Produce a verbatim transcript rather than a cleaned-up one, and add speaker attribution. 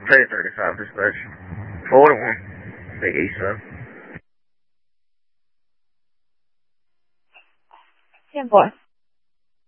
Speaker 1: Say thirty-five dispatch. Four to one. Big East side.
Speaker 2: ten four.